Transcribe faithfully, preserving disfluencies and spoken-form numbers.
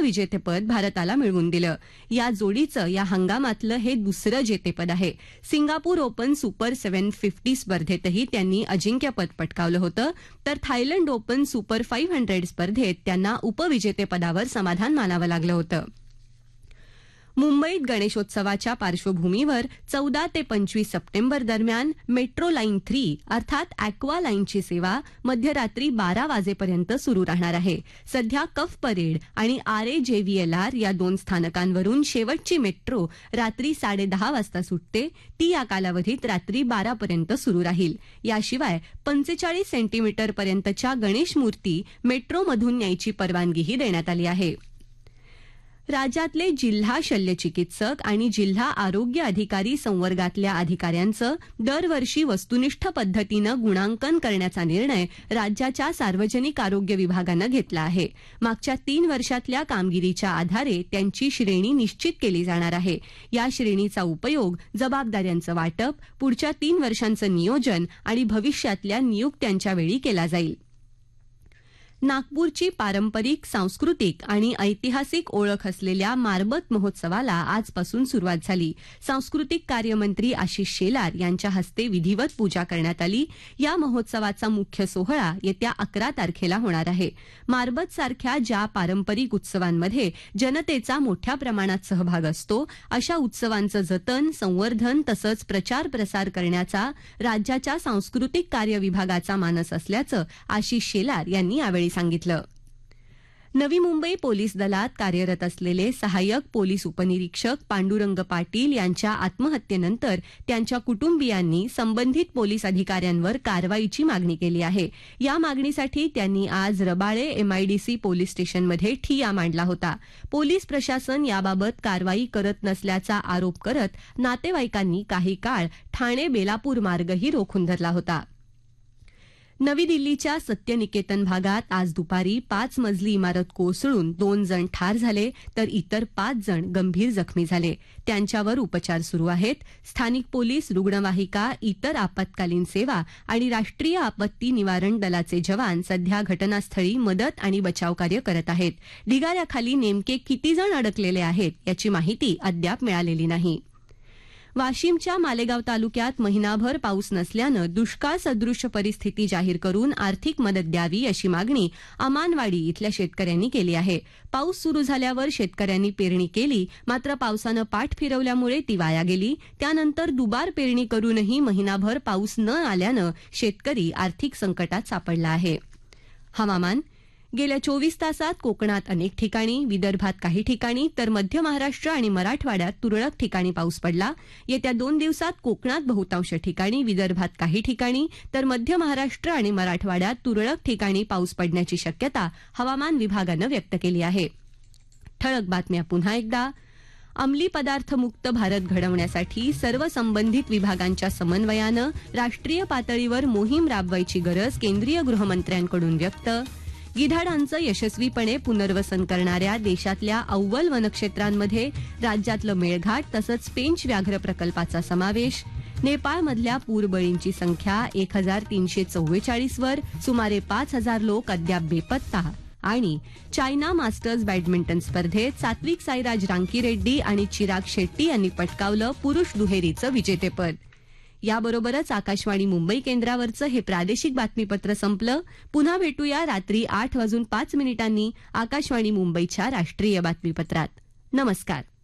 उपविजेतेपद भारताला मिळवून दिलं. या जोडीचं या हंगामातलं हे दुसरं जेतेपद आहे. Singapore open super seven fifty स्पर्धेतही त्यांनी अजिंक्यपद पटकावलं होतं, तर Thailand open super five hundred स्पर्धेत त्यांना उपविजेतेपदावर समाधान मानावं लागलं होतं. मुंबईत गणेशोत्सवाच्या पार्श्वभूमीवर चौदा ते पंचवीस सप्टेंबर दरम्यान मेट्रो लाईन थ्री अर्थात अॅक्वा लाईनची सेवा मध्यरात्री बारा वाजेपर्यंत सुरू राहणार आहे. सध्या कफ परेड आणि आर ए जे व्ही एल आर या दोन स्थानकांवरून शेवटची मेट्रो रात्री साडेदहा वाजता सुटते. ती या कालावधीत रात्री बारापर्यंत सुरू राहील. याशिवाय पंचेचाळीस सेंटीमीटरपर्यंतच्या गणेश मूर्ती मेट्रोमधून न्यायची परवानगीही देण्यात आली आहे. राज्यातले जिल्हा शल्यचिकित्सक आणि जिल्हा आरोग्य अधिकारी संवर्गातल्या अधिकाऱ्यांचं दरवर्षी वस्तुनिष्ठ पद्धतीनं गुणांकन करण्याचा निर्णय राज्याच्या सार्वजनिक आरोग्य विभागानं घेतला आहे. मागच्या तीन वर्षातल्या कामगिरीच्या आधारे त्यांची श्रेणी निश्चित केली जाणार आहे. या श्रेणीचा उपयोग जबाबदाऱ्यांचं वाटप, पुढच्या तीन वर्षांचं नियोजन आणि भविष्यातल्या नियुक्त्यांच्या वेळी केला जाईल. नागपूरची पारंपरिक, सांस्कृतिक आणि ऐतिहासिक ओळख असलेल्या मारबत महोत्सवाला आजपासून सुरुवात झाली. सांस्कृतिक कार्यमंत्री आशिष शेलार यांच्या हस्ते विधिवत पूजा करण्यात आली. या महोत्सवाचा मुख्य सोहळा येत्या अकरा तारखेला होणार आहे. मारबत सारख्या ज्या पारंपरिक उत्सवांमध्ये जनतेचा मोठ्या प्रमाणात सहभाग असतो, अशा उत्सवांचं जतन, संवर्धन तसंच प्रचार प्रसार करण्याचा राज्याच्या सांस्कृतिक कार्य विभागाचा मानस असल्याचं आशिष शेलार यांनी यावेळी सांगितलं. नवी मुंबई पोलीस दलात कार्यरत असलेले सहाय्यक पोलीस उपनिरीक्षक पांडुरंग पाटील यांच्या आत्महत्येनंतर त्यांच्या कुटुंबियांनी संबंधित पोलीस अधिकाऱ्यांवर कारवाईची मागणी केली आहे. या मागणीसाठी त्यांनी आज रबाळे एमआयडीसी पोलीस स्टेशनमध्ये ठिय्या मांडला होता. पोलीस प्रशासन याबाबत कारवाई करत नसल्याचा आरोप करत नातेवाईकांनी काही काळ ठाणे बेलापूर मार्गही रोखून धरला होता. नवी दिल्लीच्या सत्यनिकेतन भागात आज दुपारी पाच मजली इमारत कोसळून दोन जण ठार झाले, तर इतर पाच जण गंभीर जखमी झाले. त्यांच्यावर उपचार सुरू आहेत. स्थानिक पोलीस, रुग्णवाहिका, इतर आपत्कालीन सेवा आणि राष्ट्रीय आपत्ती निवारण दलाचे जवान सध्या घटनास्थळी मदत आणि बचावकार्य करत आहेत. ढिगाऱ्याखाली नेमके किती जण अडकलेले आहेत याची माहिती अद्याप मिळालेली नाही. वाशिमच्या मालेगाव तालुक्यात महिनाभर पाऊस नसल्यानं दुष्काळ सदृश परिस्थिती जाहीर करून आर्थिक मदत द्यावी अशी मागणी अमानवाडी इथल्या शेतकऱ्यांनी केली आहे. पाऊस सुरू झाल्यावर शेतकऱ्यांनी पेरणी केली, मात्र पावसानं पाठ फिरवल्यामुळे ती वाया गेली. त्यानंतर दुबार पेरणी करूनही महिनाभर पाऊस न आल्यानं शेतकरी आर्थिक संकटात सापडला आहे. हवामान. गेल्या चोवीस तासात कोकणात अनेक ठिकाणी, विदर्भात काही ठिकाणी तर मध्य महाराष्ट्र आणि मराठवाड्यात तुरळक ठिकाणी पाऊस पडला. येत्या दोन दिवसात कोकणात बहुतांश ठिकाणी, विदर्भात काही ठिकाणी तर मध्य महाराष्ट्र आणि मराठवाड्यात तुरळक ठिकाणी पाऊस पडण्याची शक्यता हवामान विभागानं व्यक्त केली आहे. ठळक बातम्या पुन्हा एकदा. अंमली पदार्थ मुक्त भारत घडवण्यासाठी सर्व संबंधित विभागांच्या समन्वयानं राष्ट्रीय पातळीवर मोहीम राबवायची गरज केंद्रीय गृहमंत्र्यांकडून व्यक्त. गिधाडांचं यशस्वीपणे पुनर्वसन करणाऱ्या देशातल्या अव्वल वनक्षेत्रांमध्ये राज्यातलं मेळघाट तसंच पेंच व्याघ्र प्रकल्पाचा समावेश. नेपाळमधल्या पूरबळींची संख्या एक हजार तीनशे चव्वेचाळीस वर, सुमारे पाच हजार लोक अद्याप बेपत्ता. आणि चायना मास्टर्स बॅडमिंटन स्पर्धेत सात्विक साईराज रांकीरेड्डी आणि चिराग शेट्टी यांनी पटकावलं पुरुष दुहेरीचं विजेतेपद. याबरोबरच आकाशवाणी मुंबई केंद्रावरचं हे प्रादेशिक बातमीपत्र संपलं. पुन्हा भेटूया रात्री आठ वाजून पाच मिनिटांनी आकाशवाणी मुंबईच्या राष्ट्रीय बातमीपत्रात. नमस्कार.